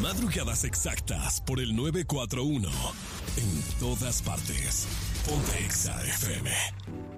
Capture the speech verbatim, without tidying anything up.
Madrugadas exactas por el nueve cuatro uno. En todas partes. Ponte Exa F M.